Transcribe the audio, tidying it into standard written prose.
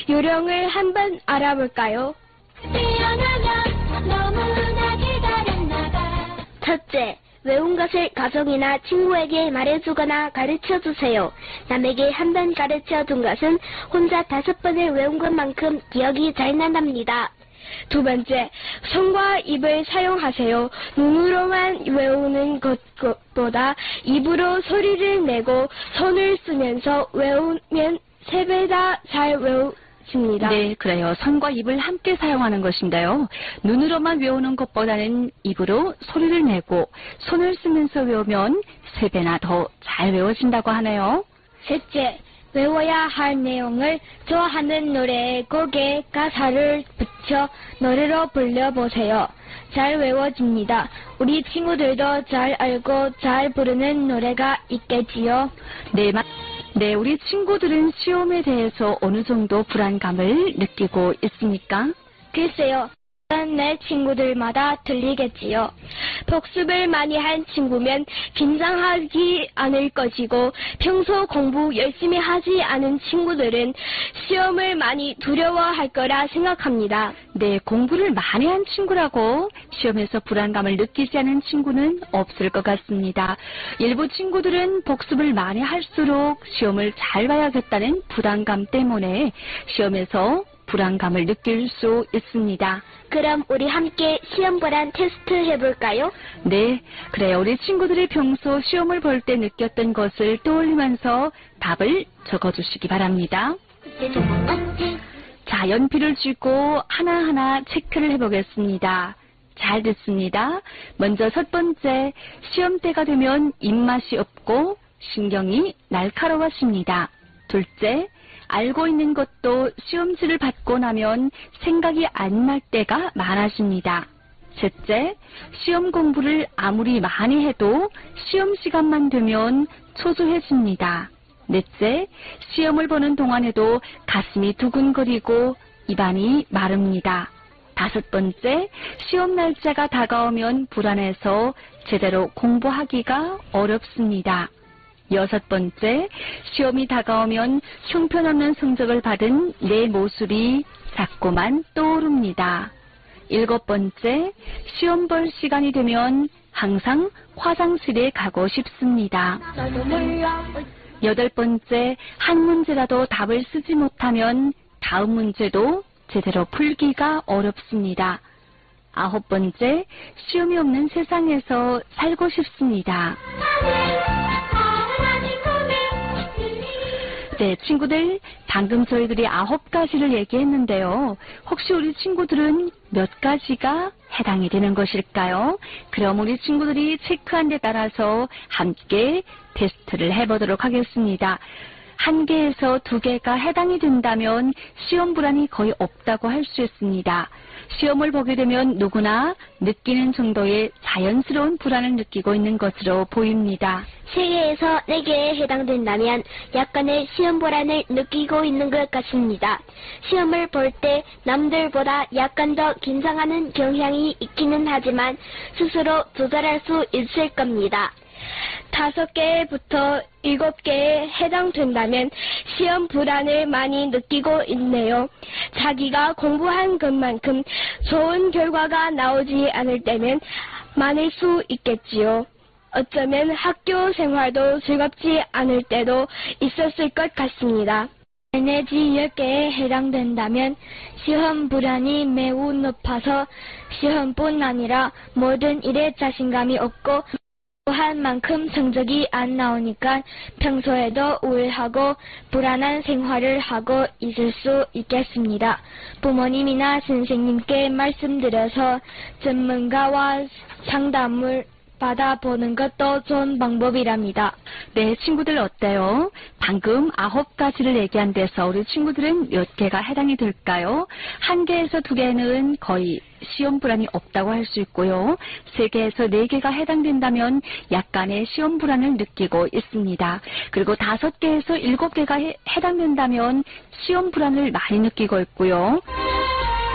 요령을 한번 알아볼까요? 첫째, 외운 것을 가족이나 친구에게 말해주거나 가르쳐주세요. 남에게 한 번 가르쳐둔 것은 혼자 5번을 외운 것만큼 기억이 잘 난답니다. 두 번째, 손과 입을 사용하세요. 눈으로만 외우는 것보다 입으로 소리를 내고 손을 쓰면서 외우면 3배나 잘 외우십니다. 네, 그래요. 손과 입을 함께 사용하는 것인데요. 눈으로만 외우는 것보다는 입으로 소리를 내고 손을 쓰면서 외우면 3배나 더 잘 외워진다고 하네요. 셋째, 외워야 할 내용을 좋아하는 노래에 곡에 가사를 붙여 노래로 불러보세요. 잘 외워집니다. 우리 친구들도 잘 알고 잘 부르는 노래가 있겠지요? 네, 우리 친구들은 시험에 대해서 어느 정도 불안감을 느끼고 있습니까? 글쎄요. 내 친구들마다 틀리겠지요. 복습을 많이 한 친구면 긴장하지 않을 것이고 평소 공부 열심히 하지 않은 친구들은 시험을 많이 두려워할 거라 생각합니다. 네, 공부를 많이 한 친구라고 시험에서 불안감을 느끼지 않은 친구는 없을 것 같습니다. 일부 친구들은 복습을 많이 할수록 시험을 잘 봐야겠다는 불안감 때문에 시험에서 불안감을 느낄 수 있습니다. 그럼 우리 함께 시험 불안 테스트 해볼까요? 네, 그래요. 우리 친구들이 평소 시험을 볼 때 느꼈던 것을 떠올리면서 답을 적어주시기 바랍니다. 자, 연필을 쥐고 하나하나 체크를 해보겠습니다. 잘 듣습니다. 먼저 첫 번째, 시험 때가 되면 입맛이 없고 신경이 날카로워집니다. 둘째, 알고 있는 것도 시험지를 받고 나면 생각이 안 날 때가 많아집니다. 셋째, 시험 공부를 아무리 많이 해도 시험 시간만 되면 초조해집니다. 넷째, 시험을 보는 동안에도 가슴이 두근거리고 입안이 마릅니다. 다섯 번째, 시험 날짜가 다가오면 불안해서 제대로 공부하기가 어렵습니다. 여섯 번째, 시험이 다가오면 형편없는 성적을 받은 내 모습이 자꾸만 떠오릅니다. 일곱 번째, 시험 볼 시간이 되면 항상 화장실에 가고 싶습니다. 여덟 번째, 한 문제라도 답을 쓰지 못하면 다음 문제도 제대로 풀기가 어렵습니다. 아홉 번째, 시험이 없는 세상에서 살고 싶습니다. 네, 친구들, 방금 저희들이 9가지를 얘기했는데요. 혹시 우리 친구들은 몇 가지가 해당이 되는 것일까요? 그럼 우리 친구들이 체크한 데 따라서 함께 테스트를 해보도록 하겠습니다. 1개에서 2개가 해당이 된다면 시험 불안이 거의 없다고 할 수 있습니다. 시험을 보게 되면 누구나 느끼는 정도의 자연스러운 불안을 느끼고 있는 것으로 보입니다. 3개에서 4개에 해당된다면 약간의 시험 불안을 느끼고 있는 것 같습니다. 시험을 볼 때 남들보다 약간 더 긴장하는 경향이 있기는 하지만 스스로 조절할 수 있을 겁니다. 5개부터 7개에 해당된다면 시험 불안을 많이 느끼고 있네요. 자기가 공부한 것만큼 좋은 결과가 나오지 않을 때는 많을 수 있겠지요. 어쩌면 학교 생활도 즐겁지 않을 때도 있었을 것 같습니다. 내지 10개에 해당된다면 시험 불안이 매우 높아서 시험뿐 아니라 모든 일에 자신감이 없고 한 만큼 성적이 안 나오니까 평소에도 우울하고 불안한 생활을 하고 있을 수 있겠습니다. 부모님이나 선생님께 말씀드려서 전문가와 상담을 받아보는 것도 좋은 방법이랍니다. 네, 친구들 어때요? 방금 9가지를 얘기한 데서 우리 친구들은 몇 개가 해당이 될까요? 1개에서 2개는 거의 시험 불안이 없다고 할 수 있고요. 3개에서 4개가 해당된다면 약간의 시험 불안을 느끼고 있습니다. 그리고 5개에서 7개가 해당된다면 시험 불안을 많이 느끼고 있고요.